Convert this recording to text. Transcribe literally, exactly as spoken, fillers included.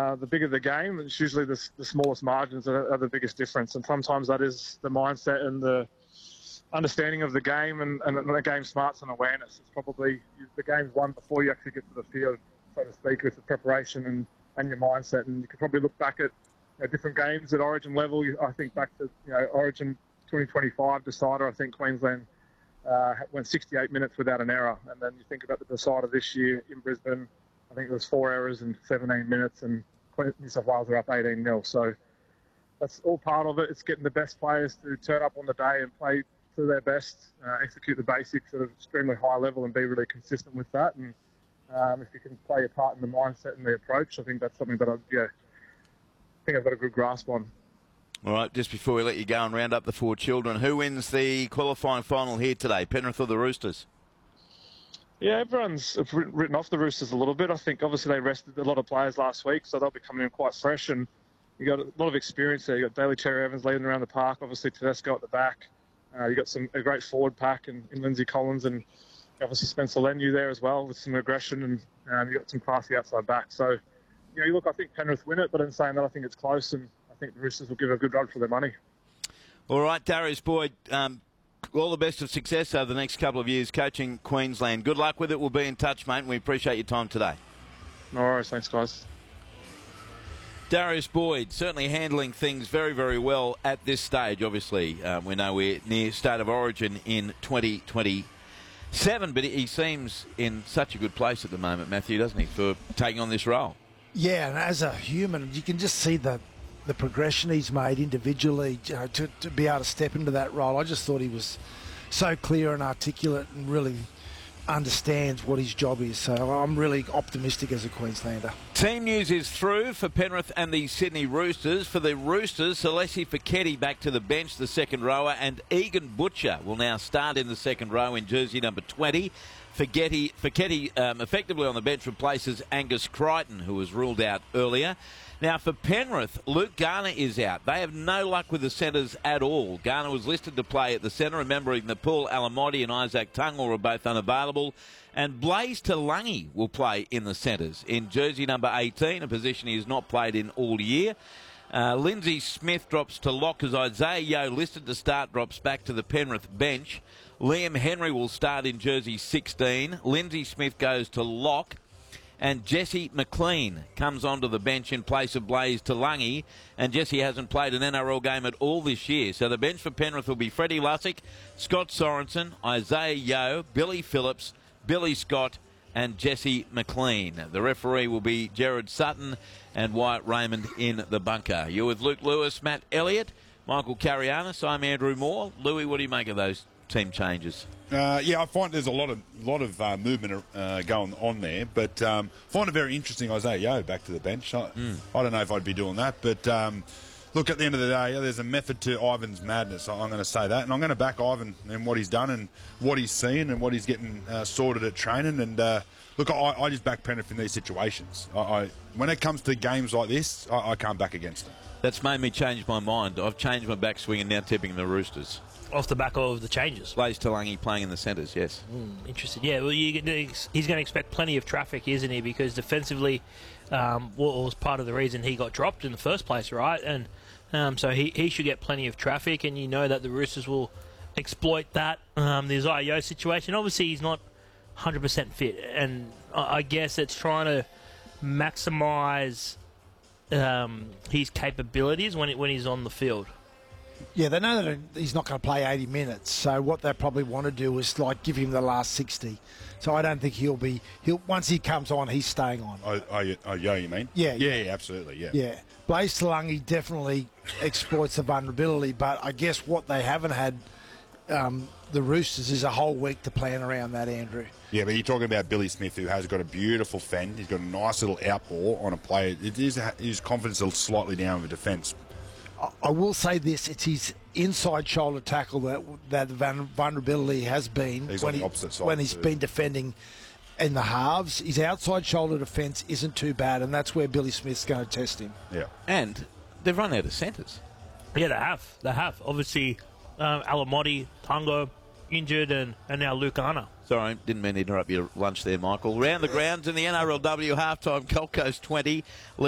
uh, the bigger the game, it's usually the, the smallest margins are, are the biggest difference. And sometimes that is the mindset and the understanding of the game and, and the game smarts and awareness. It's probably the game's won before you actually get to the field, so to speak, with the preparation and, and your mindset. And you could probably look back at you know, different games at Origin level. I think back to you know Origin twenty twenty-five decider. I think Queensland uh, went sixty-eight minutes without an error. And then you think about the decider this year in Brisbane. I think it was four errors in seventeen minutes, and New South Wales are up eighteen nil. So that's all part of it. It's getting the best players to turn up on the day and play to their best, uh, execute the basics at an extremely high level and be really consistent with that. And um, if you can play a part in the mindset and the approach, I think that's something that I yeah, think I've got a good grasp on. All right, just before we let you go and round up the four children, who wins the qualifying final here today, Penrith or the Roosters? Yeah, everyone's written off the Roosters a little bit. I think obviously they rested a lot of players last week, so they'll be coming in quite fresh. And you got a lot of experience there. You got Daly Cherry Evans leading around the park, obviously Tedesco at the back. Uh, you got some a great forward pack in, in Lindsay Collins and obviously Spencer Leniu there as well with some aggression, and um, you got some classy outside back. So, you know, look, I think Penrith win it, but in saying that, I think it's close, and I think the Roosters will give a good run for their money. All right, Darius Boyd, um, all the best of success over the next couple of years coaching Queensland. Good luck with it. We'll be in touch, mate, and we appreciate your time today. No worries. Thanks, guys. Darius Boyd certainly handling things very, very well at this stage. Obviously, um, we know we're near State of Origin in twenty twenty-seven, but he seems in such a good place at the moment, Matthew, doesn't he, for taking on this role? Yeah, and as a human, you can just see the the progression he's made individually, you know, to, to be able to step into that role. I just thought he was so clear and articulate and really understands what his job is. So I'm really optimistic as a Queenslander. Team news is through for Penrith and the Sydney Roosters. For the Roosters, Celeste Feketi back to the bench, the second rower, and Egan Butcher will now start in the second row in jersey number twenty. Feketi, Feketi um, effectively on the bench replaces Angus Crichton, who was ruled out earlier. Now, for Penrith, Luke Garner is out. They have no luck with the centres at all. Garner was listed to play at the centre, remembering that Paul Alamotti and Isaac Tungall were both unavailable. And Blaze Talangi will play in the centres in jersey number eighteen, a position he has not played in all year. Uh, Lindsay Smith drops to lock as Isaiah Yeo, listed to start, drops back to the Penrith bench. Liam Henry will start in jersey sixteen. Lindsay Smith goes to lock. And Jesse McLean comes onto the bench in place of Blaze Talangi. And Jesse hasn't played an N R L game at all this year. So the bench for Penrith will be Freddie Lussick, Scott Sorensen, Isaiah Yeo, Billy Phillips, Billy Scott, and Jesse McLean. The referee will be Gerard Sutton and Wyatt Raymond in the bunker. You're with Luke Lewis, Matt Elliott, Michael Carianis. I'm Andrew Moore. Louis, what do you make of those team changes? Uh, yeah, I find there's a lot of lot of uh, movement uh, going on there, but um, find it very interesting. Isaiah Yeo back to the bench. I, mm. I don't know if I'd be doing that, but um, look, at the end of the day, there's a method to Ivan's madness. I'm going to say that, and I'm going to back Ivan and what he's done and what he's seen and what he's getting uh, sorted at training. And uh, look, I, I just back Penrith in these situations. I, I, when it comes to games like this, I, I can't back against them. That's made me change my mind. I've changed my backswing and now tipping the Roosters. Off the back of the changes. Blaze Talangi playing in the centres, yes. Mm, interesting. Yeah, well, you, he's going to expect plenty of traffic, isn't he? Because defensively, um, what was part of the reason he got dropped in the first place, right? And um, so he, he should get plenty of traffic, and you know that the Roosters will exploit that. Um, the Isaiah Yeo situation, obviously he's not one hundred percent fit, and I, I guess it's trying to maximise um, his capabilities when, it, when he's on the field. Yeah, they know that he's not going to play eighty minutes, so what they probably want to do is like give him the last sixty. So I don't think he'll be. He'll once he comes on, he's staying on. Oh, oh, oh yeah, you mean? Yeah, yeah, yeah, yeah, absolutely, yeah. Yeah, Blaze Talangi definitely exploits the vulnerability, but I guess what they haven't had, um, the Roosters, is a whole week to plan around that, Andrew. Yeah, but you're talking about Billy Smith, who has got a beautiful fend. He's got a nice little outball on a player. It is his confidence is slightly down with defence. I will say this: it's his inside shoulder tackle that that vulnerability has been he's when, on the he, opposite side when he's too. been defending in the halves. His outside shoulder defence isn't too bad, and that's where Billy Smith's going to test him. Yeah, and they've run out of centres. Yeah, they have. They have. Obviously, um, Alamotti, Tango injured, and, and now Luke Garner. Sorry, didn't mean to interrupt your lunch there, Michael. Round the grounds in the N R L W halftime, Gold Coast twenty.